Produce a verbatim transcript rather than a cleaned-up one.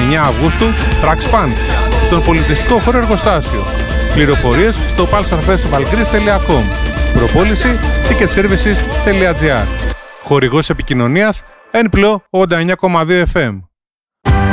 εννέα Αυγούστου, Thrax Punk, στον πολιτιστικό χώρο Εργοστάσιο. Πληροφορίες στο palsarfestivalgreece τελεία com. Προπόληση ticketservices τελεία gr. Χορηγός επικοινωνίας N P L O ογδόντα εννέα κόμμα δύο εφ εμ.